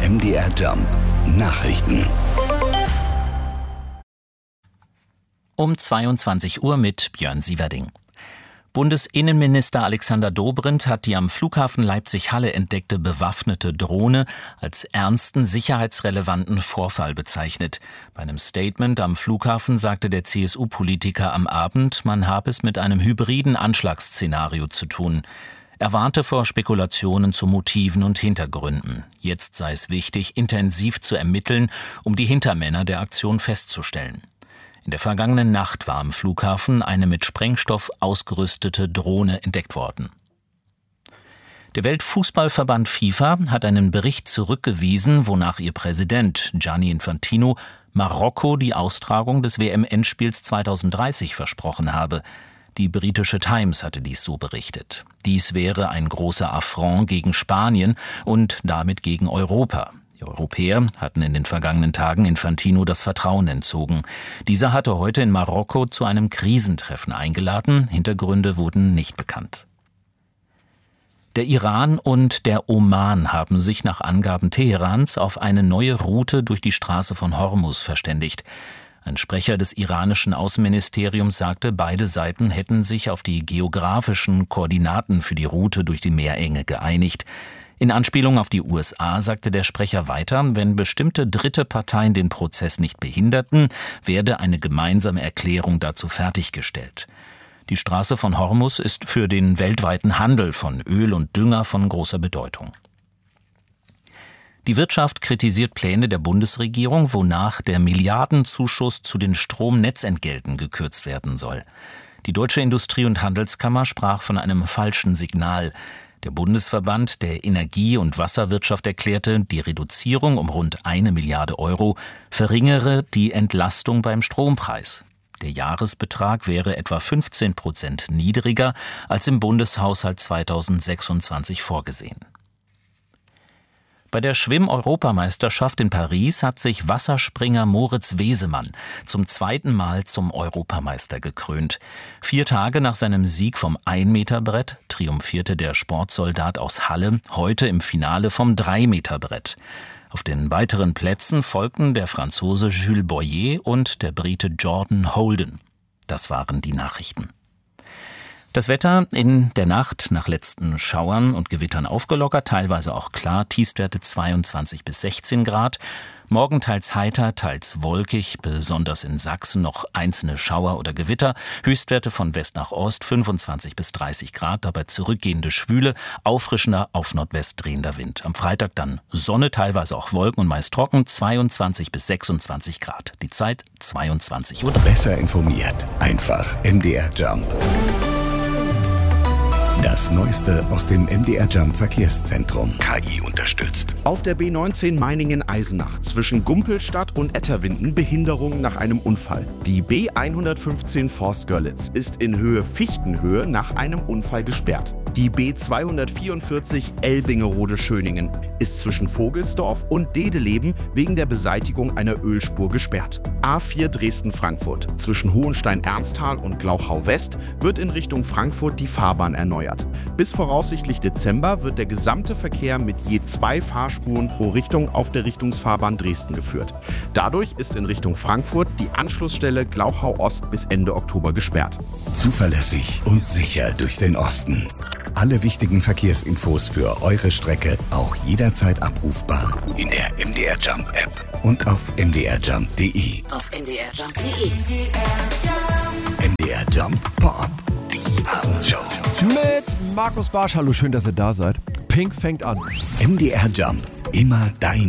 MDR Jump Nachrichten. Um 22 Uhr mit Björn Sieverding. Bundesinnenminister Alexander Dobrindt hat die am Flughafen Leipzig-Halle entdeckte bewaffnete Drohne als ernsten, sicherheitsrelevanten Vorfall bezeichnet. Bei einem Statement am Flughafen sagte der CSU-Politiker am Abend, man habe es mit einem hybriden Anschlagsszenario zu tun. Er warnte vor Spekulationen zu Motiven und Hintergründen. Jetzt sei es wichtig, intensiv zu ermitteln, um die Hintermänner der Aktion festzustellen. In der vergangenen Nacht war am Flughafen eine mit Sprengstoff ausgerüstete Drohne entdeckt worden. Der Weltfußballverband FIFA hat einen Bericht zurückgewiesen, wonach ihr Präsident Gianni Infantino Marokko die Austragung des WM-Endspiels 2030 versprochen habe. Die britische Times hatte dies so berichtet. Dies wäre ein großer Affront gegen Spanien und damit gegen Europa. Die Europäer hatten in den vergangenen Tagen Infantino das Vertrauen entzogen. Dieser hatte heute in Marokko zu einem Krisentreffen eingeladen. Hintergründe wurden nicht bekannt. Der Iran und der Oman haben sich nach Angaben Teherans auf eine neue Route durch die Straße von Hormuz verständigt. Ein Sprecher des iranischen Außenministeriums sagte, beide Seiten hätten sich auf die geografischen Koordinaten für die Route durch die Meerenge geeinigt. In Anspielung auf die USA sagte der Sprecher weiter, wenn bestimmte dritte Parteien den Prozess nicht behinderten, werde eine gemeinsame Erklärung dazu fertiggestellt. Die Straße von Hormuz ist für den weltweiten Handel von Öl und Dünger von großer Bedeutung. Die Wirtschaft kritisiert Pläne der Bundesregierung, wonach der Milliardenzuschuss zu den Stromnetzentgelten gekürzt werden soll. Die Deutsche Industrie- und Handelskammer sprach von einem falschen Signal. Der Bundesverband der Energie- und Wasserwirtschaft erklärte, die Reduzierung um rund 1 Milliarde Euro verringere die Entlastung beim Strompreis. Der Jahresbetrag wäre etwa 15% niedriger als im Bundeshaushalt 2026 vorgesehen. Bei der Schwimm-Europameisterschaft in Paris hat sich Wasserspringer Moritz Wesemann zum zweiten Mal zum Europameister gekrönt. 4 Tage nach seinem Sieg vom 1-Meter-Brett triumphierte der Sportsoldat aus Halle heute im Finale vom 3-Meter-Brett. Auf den weiteren Plätzen folgten der Franzose Jules Boyer und der Brite Jordan Holden. Das waren die Nachrichten. Das Wetter in der Nacht nach letzten Schauern und Gewittern aufgelockert, teilweise auch klar, Tiefstwerte 22 bis 16 Grad. Morgen teils heiter, teils wolkig, besonders in Sachsen noch einzelne Schauer oder Gewitter. Höchstwerte von West nach Ost 25 bis 30 Grad, dabei zurückgehende Schwüle, auffrischender auf Nordwest drehender Wind. Am Freitag dann Sonne, teilweise auch Wolken und meist trocken, 22 bis 26 Grad. Die Zeit 22 Uhr. Besser informiert, einfach MDR Jump. Das Neueste aus dem MDR Jump Verkehrszentrum. KI unterstützt. Auf der B19 Meiningen-Eisenach zwischen Gumpelstadt und Etterwinden Behinderung nach einem Unfall. Die B115 Forst-Görlitz ist in Höhe Fichtenhöhe nach einem Unfall gesperrt. Die B244 Elbingerode-Schöningen ist zwischen Vogelsdorf und Dedeleben wegen der Beseitigung einer Ölspur gesperrt. A4 Dresden-Frankfurt zwischen Hohenstein-Ernsthal und Glauchau-West wird in Richtung Frankfurt die Fahrbahn erneuert. Bis voraussichtlich Dezember wird der gesamte Verkehr mit je 2 Fahrspuren pro Richtung auf der Richtungsfahrbahn Dresden geführt. Dadurch ist in Richtung Frankfurt die Anschlussstelle Glauchau-Ost bis Ende Oktober gesperrt. Zuverlässig und sicher durch den Osten. Alle wichtigen Verkehrsinfos für eure Strecke auch jederzeit abrufbar in der MDR Jump App und auf mdrjump.de. Auf mdrjump.de. MDR Jump Pop-Up, die Abendshow. Mit Markus Barsch. Hallo, schön, dass ihr da seid. Pink fängt an. MDR Jump, immer dein